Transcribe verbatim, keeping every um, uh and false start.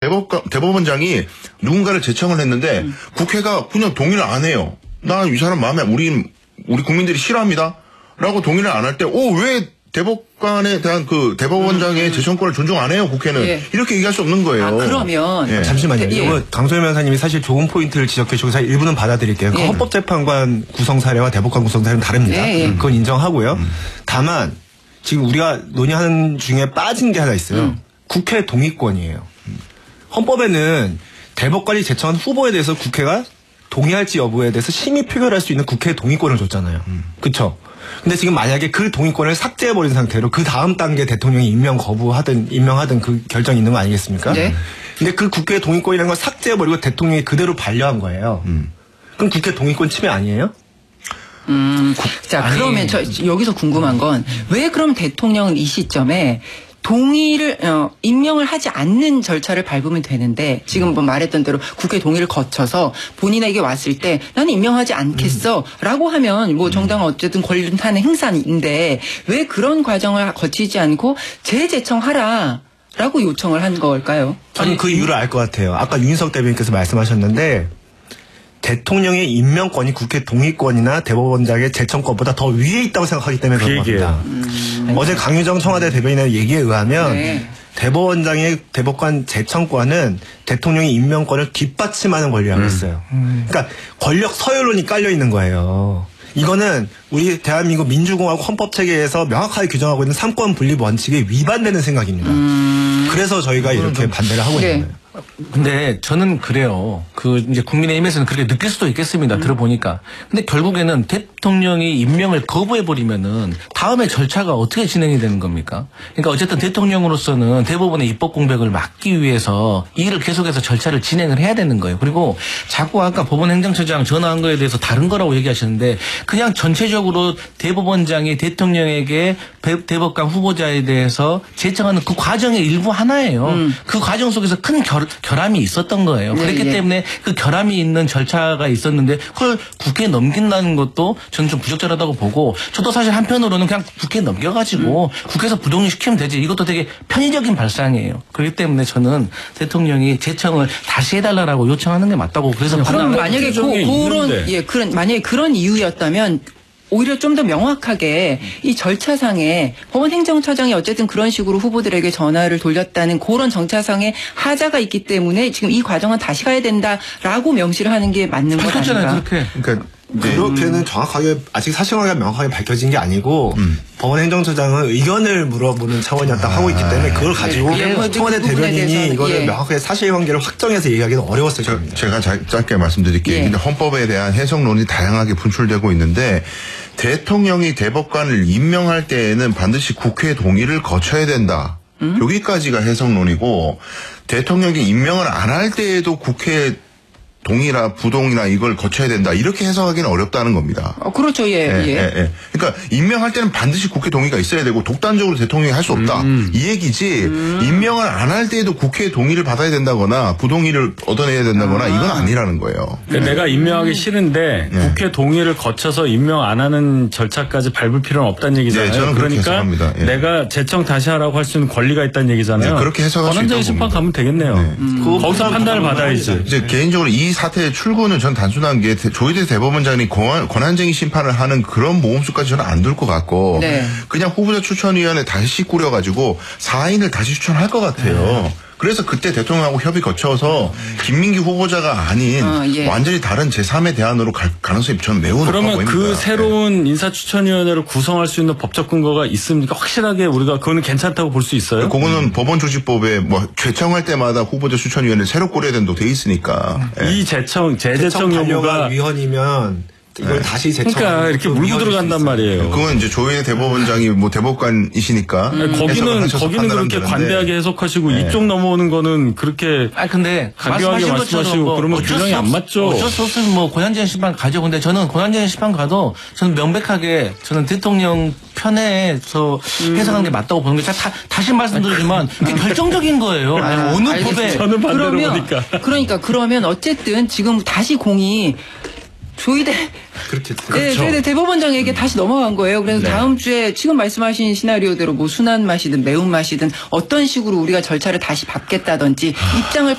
대법관, 대법원장이 누군가를 제청을 했는데 음. 국회가 그냥 동의를 안 해요. 나 이 사람 마음에 우리 우리 국민들이 싫어합니다. 라고 동의를 안 할 때, 오, 왜 대법관에 대한 그 대법원장의 음. 재청권을 존중 안 해요, 국회는. 예. 이렇게 얘기할 수 없는 거예요. 아, 그러면. 예. 잠시만요. 예. 이거 강소연 변호사님이 사실 좋은 포인트를 지적해 주셔서 일부는 받아들일게요. 예. 헌법재판관 구성 사례와 대법관 구성 사례는 다릅니다. 예. 음. 그건 인정하고요. 음. 다만, 지금 우리가 논의하는 중에 빠진 게 하나 있어요. 음. 국회 동의권이에요. 음. 헌법에는 대법관이 제청한 후보에 대해서 국회가 동의할지 여부에 대해서 심의 표결할 수 있는 국회 동의권을 줬잖아요. 음. 그쵸? 근데 지금 만약에 그 동의권을 삭제해버린 상태로 그 다음 단계 대통령이 임명 거부하든 임명하든 그 결정이 있는 거 아니겠습니까? 네. 근데 그 국회 동의권이라는 걸 삭제해버리고 대통령이 그대로 반려한 거예요. 음. 그럼 국회 동의권 침해 아니에요? 음, 자, 아니, 그러면 저 여기서 궁금한 건 왜 그럼 대통령은 이 시점에 동의를 어, 임명을 하지 않는 절차를 밟으면 되는데 지금 뭐 말했던 대로 국회 동의를 거쳐서 본인에게 왔을 때 나는 임명하지 않겠어라고 하면 뭐 정당은 어쨌든 권한의 행사인데 왜 그런 과정을 거치지 않고 재제청하라라고 요청을 한 걸까요? 저는 그 이유를 알 것 같아요. 아까 윤석 대변인께서 말씀하셨는데 대통령의 임명권이 국회 동의권이나 대법원장의 제청권보다 더 위에 있다고 생각하기 때문에 그런 겁니다. 음. 어제 강유정 청와대 대변인의 얘기에 의하면 네. 대법원장의 대법관 제청권은 대통령의 임명권을 뒷받침하는 권리라고 했어요. 음. 그러니까 권력 서열론이 깔려 있는 거예요. 이거는 우리 대한민국 민주공화국 헌법체계에서 명확하게 규정하고 있는 삼권 분립 원칙에 위반되는 생각입니다. 음. 그래서 저희가 이렇게 반대를 하고 네. 있는 거예요. 근데 저는 그래요. 그 이제 국민의힘에서는 그렇게 느낄 수도 있겠습니다. 음. 들어보니까. 근데 결국에는 대통령이 임명을 거부해버리면은 다음에 절차가 어떻게 진행이 되는 겁니까? 그러니까 어쨌든 대통령으로서는 대법원의 입법 공백을 막기 위해서 이 일을 계속해서 절차를 진행을 해야 되는 거예요. 그리고 자꾸 아까 법원행정처장 전화한 거에 대해서 다른 거라고 얘기하셨는데 그냥 전체적으로 대법원장이 대통령에게 대법관 후보자에 대해서 제청하는 그 과정의 일부 하나예요. 음. 그 과정 속에서 큰 결 결함이 있었던 거예요. 네, 그렇기 네. 때문에 그 결함이 있는 절차가 있었는데 그걸 국회에 넘긴다는 것도 저는 좀 부적절하다고 보고 저도 사실 한편으로는 그냥 국회에 넘겨가지고 음. 국회에서 부동시키면 되지 이것도 되게 편의적인 발상이에요. 그렇기 때문에 저는 대통령이 제청을 다시 해달라고 요청하는 게 맞다고 그래서 그럼 만약에 고, 그런 예 그런 만약에 그런 이유였다면 오히려 좀 더 명확하게 이 절차상에 법원 행정처장이 어쨌든 그런 식으로 후보들에게 전화를 돌렸다는 그런 정차상의 하자가 있기 때문에 지금 이 과정은 다시 가야 된다라고 명시를 하는 게 맞는 것 아닌가? 그렇게. 그러니까 네. 그렇게는 정확하게 아직 사실관계가 명확하게 밝혀진 게 아니고 음. 법원 행정처장은 의견을 물어보는 차원이었다 아. 하고 있기 때문에 그걸 가지고 예. 청와대 대변인이 이거를 예. 명확하게 사실관계를 확정해서 얘기하기는 어려웠을 저, 겁니다. 제가 자, 짧게 말씀드릴게요. 예. 근데 헌법에 대한 해석론이 다양하게 분출되고 있는데 대통령이 대법관을 임명할 때에는 반드시 국회 동의를 거쳐야 된다. 음? 여기까지가 해석론이고 대통령이 임명을 안 할 때에도 국회 동의나 부동이나 이걸 거쳐야 된다. 이렇게 해석하기는 어렵다는 겁니다. 어, 그렇죠. 예, 예, 예. 예, 예. 그러니까 임명할 때는 반드시 국회 동의가 있어야 되고 독단적으로 대통령이 할 수 없다. 음. 이 얘기지 음. 임명을 안 할 때에도 국회 동의를 받아야 된다거나 부동의를 얻어내야 된다거나 아. 이건 아니라는 거예요. 그러니까 네. 내가 임명하기 싫은데 네. 국회 동의를 거쳐서 임명 안 하는 절차까지 밟을 필요는 없다는 얘기잖아요. 네, 저는 그러니까 예. 내가 제청 다시 하라고 할 수 있는 권리가 있다는 얘기잖아요. 네, 그렇게 해석할 수 있다고 권한쟁의 심판 가면 되겠네요. 네. 음. 거기서 판단을 받아야지. 이제 개인적으로 이 사태의 출구는 전 단순한 게 조희대 대법원장이 권한, 권한쟁의 심판을 하는 그런 모험수까지 저는 안 둘 것 같고 네. 그냥 후보자 추천위원회 다시 꾸려가지고 사인을 다시 추천할 것 같아요. 네. 그래서 그때 대통령하고 협의 거쳐서 김민기 후보자가 아닌 어, 예. 완전히 다른 제삼의 대안으로 갈 가능성이 저는 매우 높아 보입니다. 그러면 그 새로운 네. 인사추천위원회를 구성할 수 있는 법적 근거가 있습니까? 확실하게 우리가 그거는 괜찮다고 볼 수 있어요? 그거는 음. 법원조직법에 뭐 제청할 때마다 후보자 추천위원회를 새로 꾸려야 된다고 돼 있으니까. 음. 네. 이 제청, 재제청 요구가 위헌이면 이걸 네. 다시 제청. 그러니까 이렇게 물고 들어간단 말이에요. 그건 이제 조희대 대법원장이 뭐 대법관이시니까. 음. 거기는 거기는 그렇게 관대하게 해석하시고 네. 이쪽 넘어오는 거는 그렇게. 아 근데 가벼하게 말씀하시고 뭐 그러면 균형이 안 맞죠. 어쩔 수 없으면 뭐 권한쟁의 심판 가죠. 근데 저는 권한쟁의 심판 가도 저는 명백하게 저는 대통령 편에서 음. 해석한 게 맞다고 보는 게 다, 다시 말씀드리지만 그게 결정적인 거예요. 아니, 어느 알겠습니다. 법에. 저는 반대로 그러면, 보니까. 그러니까 그러면 어쨌든 지금 다시 공이 조희대 그렇게 네, 조희대 대법원장에게 음. 다시 넘어간 거예요. 그래서 네. 다음 주에 지금 말씀하신 시나리오대로 뭐 순한 맛이든 매운 맛이든 어떤 식으로 우리가 절차를 다시 밟겠다든지 입장을